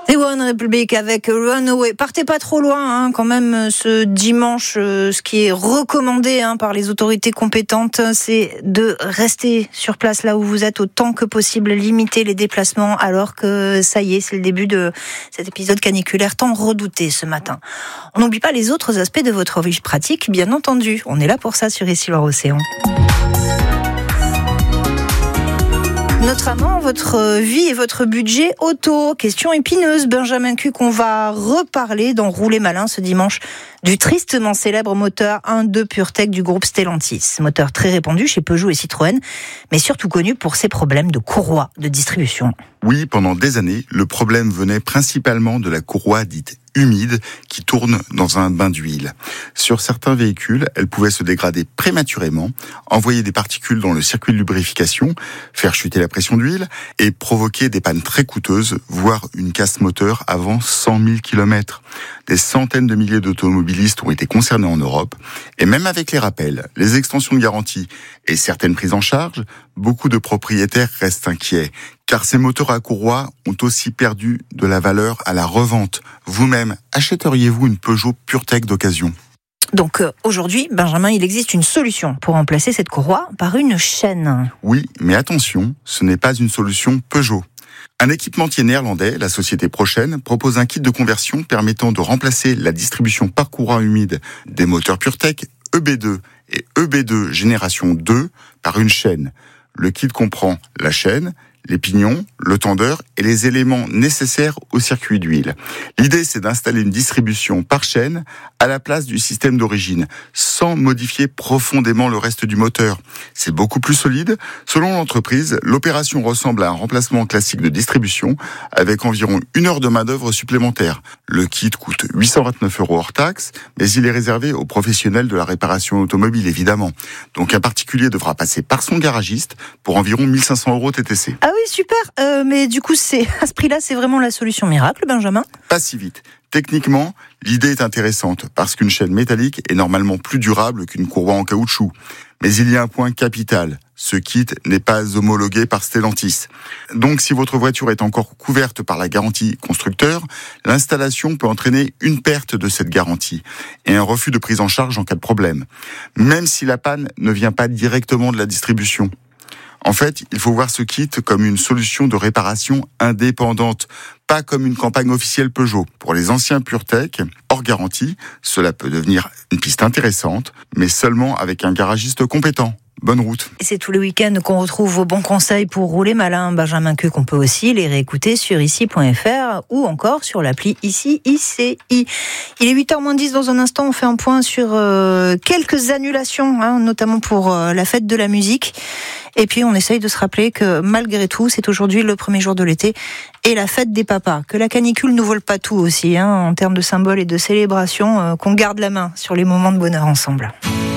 Et One Republic avec Runaway. Partez pas trop loin, quand même, ce dimanche. Ce qui est recommandé par les autorités compétentes, c'est de rester sur place là où vous êtes autant que possible, limiter les déplacements, alors que ça y est, c'est le début de cet épisode caniculaire tant redouté ce matin. On n'oublie pas les autres aspects de votre vie pratique, bien entendu. On est là pour ça sur Ici Loire-Océan. Notamment votre vie et votre budget auto. Question épineuse, Benjamin Cuc, on va reparler dans Rouler Malin ce dimanche du tristement célèbre moteur 1.2 PureTech du groupe Stellantis. Moteur très répandu chez Peugeot et Citroën, mais surtout connu pour ses problèmes de courroie de distribution. Oui, pendant des années, le problème venait principalement de la courroie dite humide qui tourne dans un bain d'huile. Sur certains véhicules, elle pouvait se dégrader prématurément, envoyer des particules dans le circuit de lubrification, faire chuter la pression d'huile et provoquer des pannes très coûteuses, voire une casse moteur avant 100 000 km. Des centaines de milliers d'automobilistes ont été concernés en Europe, et même avec les rappels, les extensions de garantie et certaines prises en charge, beaucoup de propriétaires restent inquiets, car ces moteurs à courroie ont aussi perdu de la valeur à la revente. Vous-même, achèteriez-vous une Peugeot PureTech d'occasion ? Donc aujourd'hui, Benjamin, il existe une solution pour remplacer cette courroie par une chaîne. Oui, mais attention, ce n'est pas une solution Peugeot. Un équipementier néerlandais, la société Prochaine, propose un kit de conversion permettant de remplacer la distribution par courroie humide des moteurs PureTech EB2 et EB2 génération 2 par une chaîne. Le kit comprend la chaîne, les pignons, le tendeur et les éléments nécessaires au circuit d'huile. L'idée, c'est d'installer une distribution par chaîne à la place du système d'origine, sans modifier profondément le reste du moteur. C'est beaucoup plus solide. Selon l'entreprise, l'opération ressemble à un remplacement classique de distribution avec environ 1 heure de main-d'œuvre supplémentaire. Le kit coûte 829 € hors taxe, mais il est réservé aux professionnels de la réparation automobile, évidemment. Donc un particulier devra passer par son garagiste pour environ 1 500 € TTC. Ah oui, super. Mais du coup, à ce prix-là, c'est vraiment la solution miracle, Benjamin ? Pas si vite. Techniquement, l'idée est intéressante parce qu'une chaîne métallique est normalement plus durable qu'une courroie en caoutchouc. Mais il y a un point capital. Ce kit n'est pas homologué par Stellantis. Donc, si votre voiture est encore couverte par la garantie constructeur, l'installation peut entraîner une perte de cette garantie et un refus de prise en charge en cas de problème, même si la panne ne vient pas directement de la distribution. En fait, il faut voir ce kit comme une solution de réparation indépendante, pas comme une campagne officielle Peugeot. Pour les anciens PureTech, hors garantie, cela peut devenir une piste intéressante, mais seulement avec un garagiste compétent. Bonne route. Et c'est tous les week-ends qu'on retrouve vos bons conseils pour rouler malin, Benjamin Cuc. On peut aussi les réécouter sur ici.fr ou encore sur l'appli Ici ICI. Il est 8h-10 dans un instant. On fait un point sur quelques annulations, notamment pour la fête de la musique. Et puis on essaye de se rappeler que malgré tout, c'est aujourd'hui le premier jour de l'été et la fête des papas. Que la canicule nous vole pas tout aussi, en termes de symboles et de célébrations, qu'on garde la main sur les moments de bonheur ensemble.